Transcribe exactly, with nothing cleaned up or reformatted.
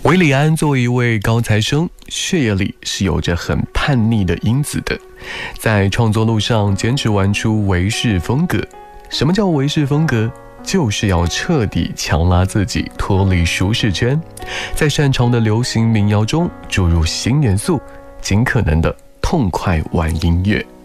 韦礼安作为一位高材生，血液里是有着很叛逆的因子的，在创作路上坚持玩出韦氏风格。什么叫韦氏风格？就是要彻底强拉自己脱离舒适圈，在擅长的流行民谣中注入新元素，尽可能的痛快玩音乐。